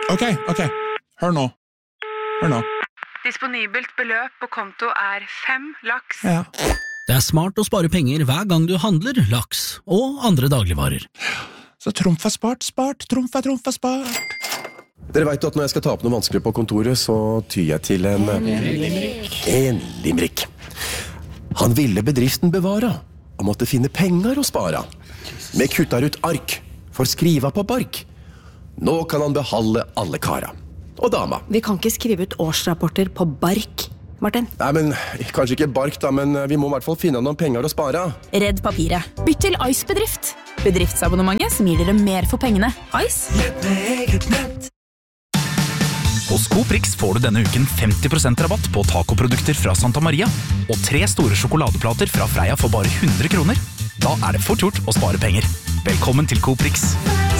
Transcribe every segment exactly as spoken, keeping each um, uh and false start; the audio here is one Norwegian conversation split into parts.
Ok, ok. Hør nå. Hør nå. Disponibelt beløp på konto er fem laks. Ja. Det er smart å spare penger hver gang du handler laks og andre dagligvarer. Så trumf er spart, spart, trumf er trumf er spart. Dere vet jo at når jeg skal ta opp noe vanskelig på kontoret, så tyr jeg til en... En limerick. En limerick. Han ville bedriften bevara, og måtte finne penger å spara. Med kuttar ut ark, for skriva på bark. Nå kan han behalde alle kara. Og dama. Vi kan ikke skrive ut årsrapporter på bark, Martin. Nei, men kanskje ikke bark da, men vi må i hvert fall finne noen penger å spare. Redd papiret. Bytt til Ice Bedrift. Bedriftsabonnementet som gir dere mer for pengene. Ice. Nett med eget nett. Hos Coprix får du denne uken femti prosent rabatt på tacoprodukter fra Santa Maria og tre store sjokoladeplater fra Freia for bare hundre kroner. Da er det fort gjort å spare penger. Velkommen til Coprix.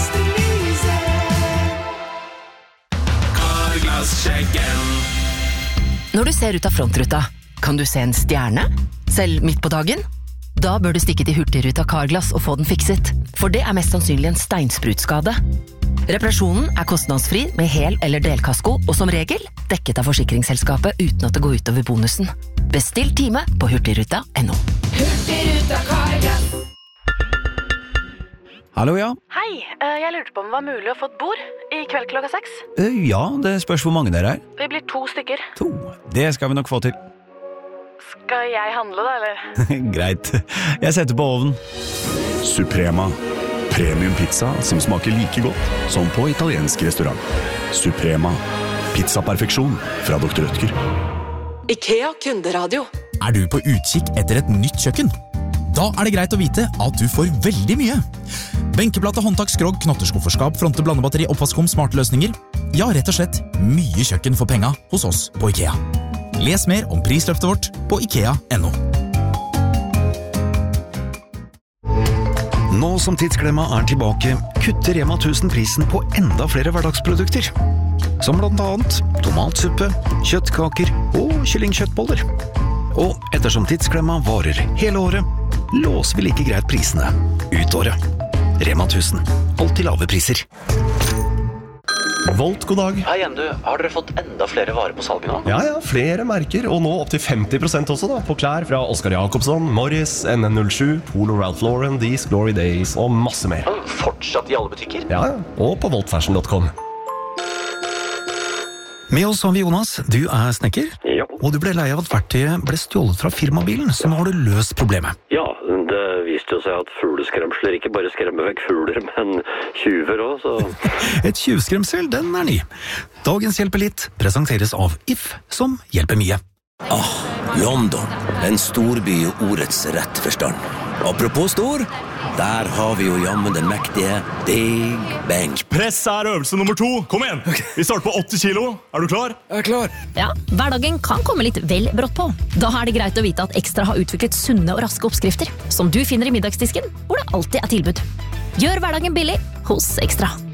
Carglass-sjekken. Når du ser ut av frontruta, kan du se en stjerne? Selv midt på dagen? Da bør du stikke til Hurtigruta Carglass og få den fikset, for det er mest sannsynlig en steinsprutskade. Reparasjonen er kostnadsfri med hel- eller delkasko, og som regel dekket av forsikringsselskapet uten at det går utover bonusen. Bestill time på hurtigruta punktum no. Hurtigruta Carglass. Hallo, ja. Hei, jeg lurte på om det var mulig å få et bord i kveld klokka seks. Ja, det spørs hvor mange dere er. Vi blir to stykker. To. Det skal vi nok få til. Skal jeg handle da, eller? Greit. Jeg setter på ovnen. Suprema. Premium pizza som smaker like godt som på italiensk restaurant. Suprema. Pizzaperfeksjon fra doktor Rødtger. IKEA kunderadio. Er du på utkikk etter et nytt kjøkken? Da er det greit å vite at du får veldig mye. Benkeplate, håndtak, skrog, knotterskufferskap, fronte, blandebatteri, oppvaskom, smarte løsninger. Ja, rett og slett mye kjøkken for penga hos oss på IKEA. Les mer om prisløftet vårt på ikea punktum no. Nå som Tidsklemma er tilbake, kutter Rema tusen prisen på enda flere hverdagsprodukter. Som blant annet tomatsuppe, kjøttkaker og kyllingkjøttboller. Og ettersom Tidsklemma varer hele året, låser vi like greit prisene ut året. Rema tusen. Alltid lave priser. Volt, god dag. Hei igjen du, har dere fått enda flere varer på salget nå? Ja, ja, flere merker, og nå opp til femti prosent også da, på klær fra Oscar Jacobsson, Morris, N N null sju, Polo Ralph Lauren, These Glory Days og masse mer. Fortsatt i alle butikker? Ja, og på volt fashion punktum com. Med oss har vi Jonas, du er snekker, ja. Og du ble lei av at verktøyet ble stjålet fra firmabilen, så nå har du løst problemet. Ja, det viste jo seg at fugleskremsler ikke bare skremmer vekk fugler, men tjuver også, så... Et tjuvskremsel, den er ny. Dagens Hjelper litt presenteres av If, som hjelper mye. Ah, London, en storby i ordets rette forstand. Apropos stor, der har vi jo jammen den mektige Big Bang. Press er øvelse nummer to. Kom igjen! Vi starter på åtti kilo. Er du klar? Jeg er klar. Ja, hverdagen kan komme litt vel brått på. Da er det greit å vite at Ekstra har utviklet sunne og raske oppskrifter, som du finner i middagsdisken, hvor det alltid er tilbud. Gjør hverdagen billig hos Ekstra.